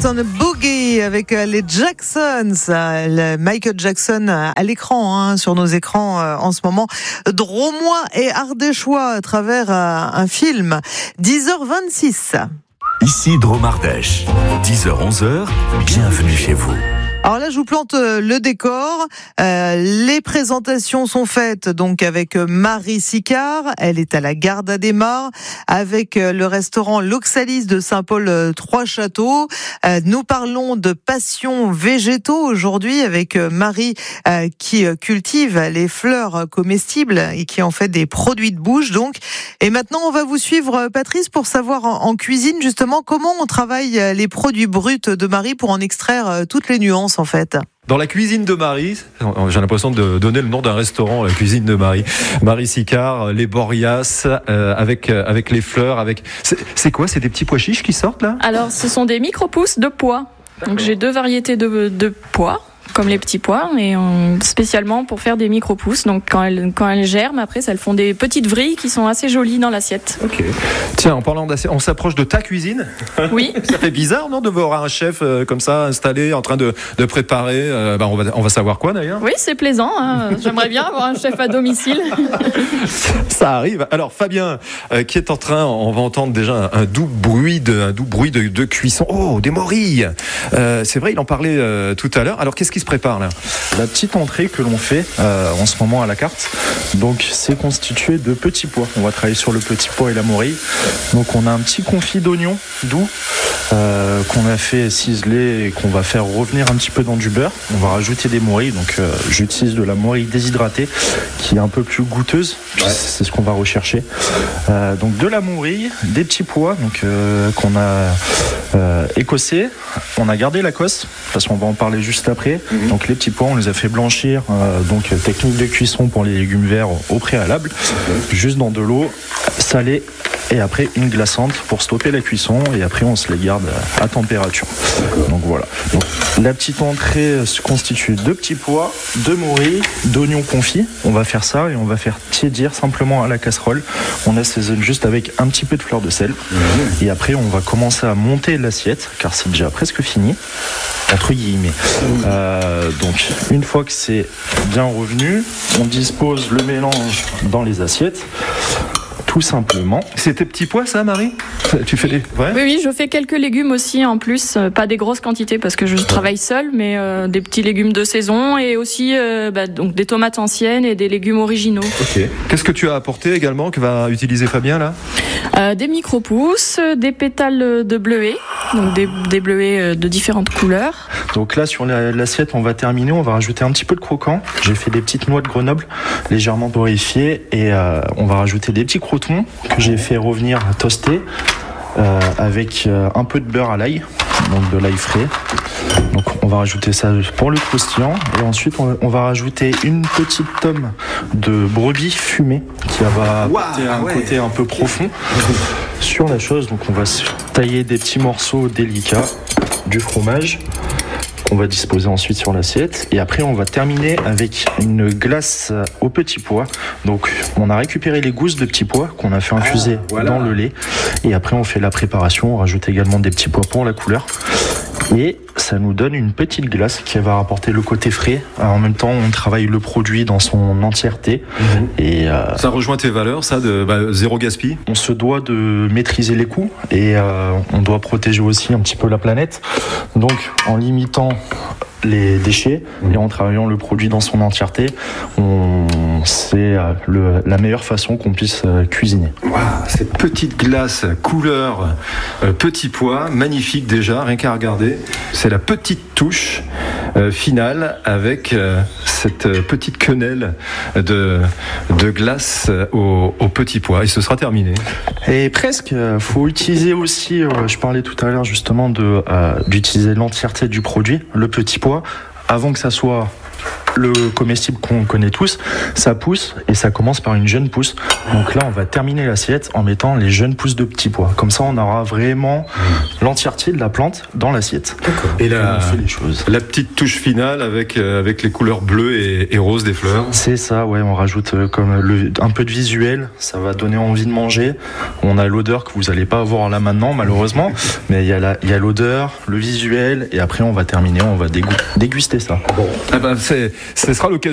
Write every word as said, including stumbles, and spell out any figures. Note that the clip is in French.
Night on a Boogie avec les Jacksons, le Michael Jackson à l'écran, hein, sur nos écrans en ce moment, Dromois et Ardéchois à travers un film. dix heures vingt-six. Ici Drôme Ardèche, dix heures onze heures, bienvenue chez vous. Alors là, je vous plante le décor. Euh, les présentations sont faites donc avec Marie Sicard. Elle est à la gare d'Adhémar avec le restaurant L'Oxalis de Saint-Paul-Trois-Châteaux. Euh, nous parlons de passion végétaux aujourd'hui avec Marie euh, qui cultive les fleurs comestibles et qui en fait des produits de bouche. Donc, et maintenant, on va vous suivre, Patrice, pour savoir en, en cuisine justement comment on travaille les produits bruts de Marie pour en extraire toutes les nuances. En fait. Dans la cuisine de Marie, j'ai l'impression de donner le nom d'un restaurant, la cuisine de Marie. Marie Sicard, les Borias, euh, avec euh, avec les fleurs, avec. C'est, c'est quoi? C'est des petits pois chiches qui sortent là? Alors, ce sont des micro-pousses de pois. Donc, j'ai deux variétés de, de pois, comme les petits pois, et on, spécialement pour faire des micro-pousses. Donc, quand elles, quand elles germent, après, ça elles font des petites vrilles qui sont assez jolies dans l'assiette. Ok. Tiens, en parlant d'assiette, on s'approche de ta cuisine. Oui. Ça fait bizarre, non, de voir un chef euh, comme ça installé, en train de, de préparer. Euh, bah, on va on va savoir quoi d'ailleurs. Oui, c'est plaisant. Hein. J'aimerais bien avoir un chef à domicile. Ça arrive. Alors Fabien, euh, qui est en train, on va entendre déjà un, un doux bruit de un doux bruit de, de cuisson. Oh, des morilles. Euh, c'est vrai, il en parlait euh, tout à l'heure. Alors qu'est-ce qui se prépare là? La petite entrée que l'on fait euh, en ce moment à la carte, donc c'est constitué de petits pois. On va travailler sur le petit pois et la morille. Donc on a un petit confit d'oignon doux euh, qu'on a fait ciseler et qu'on va faire revenir un petit peu dans du beurre. On va rajouter des morilles. Donc euh, j'utilise de la morille déshydratée qui est un peu plus goûteuse. Ouais. C'est ce qu'on va rechercher. Euh, donc de la morille, des petits pois donc euh, qu'on a euh, écossés. On a gardé la cosse parce qu'on va en parler juste après. Mmh. Donc les petits pois, on les a fait blanchir. Euh, donc technique de cuisson pour les légumes verts au préalable, mmh. juste dans de l'eau salée. Et après une glaçante pour stopper la cuisson et après on se les garde à température. Donc voilà. Donc, la petite entrée se constitue de petits pois, de morilles, d'oignons confits. On va faire ça et on va faire tiédir simplement à la casserole. On assaisonne juste avec un petit peu de fleur de sel. Et après on va commencer à monter l'assiette car c'est déjà presque fini. Entre guillemets. Euh, donc une fois que c'est bien revenu, on dispose le mélange dans les assiettes. Tout simplement. C'est tes petits pois, ça, Marie? Tu fais des... ouais. Oui, oui, je fais quelques légumes aussi en plus, euh, pas des grosses quantités parce que je travaille seule, mais euh, des petits légumes de saison et aussi euh, bah, donc des tomates anciennes et des légumes originaux. Ok. Qu'est-ce que tu as apporté également que va utiliser Fabien là? euh, Des micro-pousses, des pétales de bleuets, donc des, des bleuets de différentes couleurs. Donc là, sur la, l'assiette, on va terminer. On va rajouter un petit peu de croquant. J'ai fait des petites noix de Grenoble légèrement torréfiées et euh, on va rajouter des petits croûtons que j'ai fait revenir toaster euh, avec euh, un peu de beurre à l'ail, donc de l'ail frais. Donc on va rajouter ça pour le croustillant et ensuite on, on va rajouter une petite tome de brebis fumée qui va apporter wow, un ouais. côté un peu profond sur la chose. Donc on va tailler des petits morceaux délicats, du fromage. On va disposer ensuite sur l'assiette et après on va terminer avec une glace aux petits pois. Donc on a récupéré les gousses de petits pois qu'on a fait infuser ah, voilà. dans le lait et après on fait la préparation, on rajoute également des petits pois pour la couleur et ça nous donne une petite glace qui va apporter le côté frais. En même temps on travaille le produit dans son entièreté mmh. et euh, ça rejoint tes valeurs ça de bah, zéro gaspille. On se doit de maîtriser les coûts et euh, on doit protéger aussi un petit peu la planète, donc en limitant les déchets mmh. et en travaillant le produit dans son entièreté, on... c'est le... la meilleure façon qu'on puisse cuisiner. Wow, cette petite glace couleur euh, petit pois, magnifique déjà, rien qu'à regarder. C'est la petite touche euh, finale avec euh, cette petite quenelle de, de glace au, au petit pois et ce sera terminé. Et presque, il faut utiliser aussi, euh, je parlais tout à l'heure justement de, euh, d'utiliser l'entièreté du produit, le petit pois, avant que ça soit le comestible qu'on connaît tous, ça pousse et ça commence par une jeune pousse. Donc là, on va terminer l'assiette en mettant les jeunes pousses de petits pois. Comme ça, on aura vraiment l'entièreté de la plante dans l'assiette. Et la, on fait les choses. La petite touche finale avec, euh, avec les couleurs bleues et, et roses des fleurs. C'est ça, ouais, on rajoute euh, comme le, un peu de visuel, ça va donner envie de manger. On a l'odeur que vous n'allez pas avoir là maintenant, malheureusement, mais il y a la, il y a l'odeur, le visuel, et après on va terminer, on va dégou- déguster ça. Bon. Ah ben c'est, ce sera l'occasion.